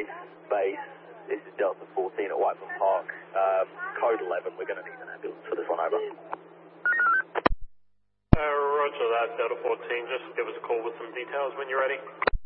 Police Base. This is Delta 14 at Whiteman Park. Code 11, we're going to need an ambulance for this one, over. Roger that, Delta 14. Just give us a call with some details when you're ready.